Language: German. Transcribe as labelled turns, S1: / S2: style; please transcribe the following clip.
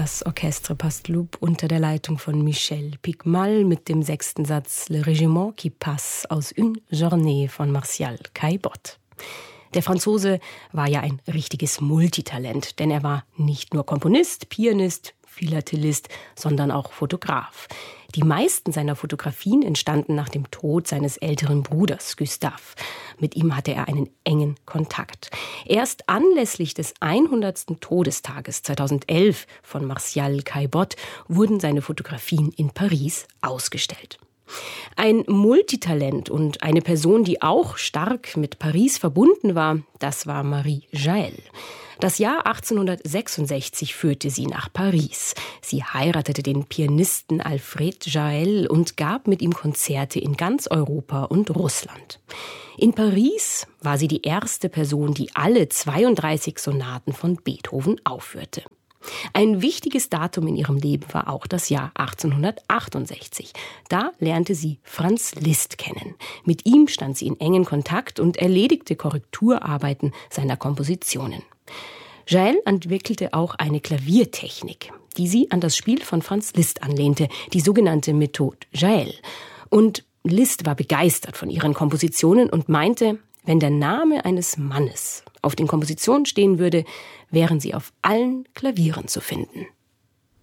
S1: Das Orchestre Passeloup unter der Leitung von Michel Picmal mit dem 6. Satz Le Régiment qui passe aus Une Journée von Martial Caillebotte. Der Franzose war ja ein richtiges Multitalent, denn er war nicht nur Komponist, Pianist, Philatelist, sondern auch Fotograf. Die meisten seiner Fotografien entstanden nach dem Tod seines älteren Bruders Gustave. Mit ihm hatte er einen engen Kontakt. Erst anlässlich des 100. Todestages 2011 von Martial Caillebotte wurden seine Fotografien in Paris ausgestellt. Ein Multitalent und eine Person, die auch stark mit Paris verbunden war, das war Marie Jaël. Das Jahr 1866 führte sie nach Paris. Sie heiratete den Pianisten Alfred Jaël und gab mit ihm Konzerte in ganz Europa und Russland. In Paris war sie die erste Person, die alle 32 Sonaten von Beethoven aufführte. Ein wichtiges Datum in ihrem Leben war auch das Jahr 1868. Da lernte sie Franz Liszt kennen. Mit ihm stand sie in engen Kontakt und erledigte Korrekturarbeiten seiner Kompositionen. Jaël entwickelte auch eine Klaviertechnik, die sie an das Spiel von Franz Liszt anlehnte, die sogenannte Methode Jaël. Und Liszt war begeistert von ihren Kompositionen und meinte, wenn der Name eines Mannes auf den Kompositionen stehen würde, wären sie auf allen Klavieren zu finden.